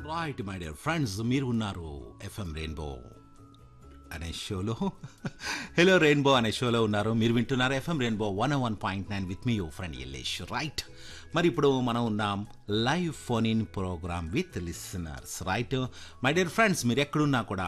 Right my dear friends, మీరు ఉన్నారు FM rainbow అనే షోలో. హలో రెయిన్బో అనే షోలో ఉన్నారు. మీరు వింటున్నారు FM rainbow 101.9 with me your friend Yallesh. Right, మరి ఇప్పుడు మనం ఉన్నాం live phone in programme with listeners. Right my dear friends, మీరు ఎక్కడున్నా కూడా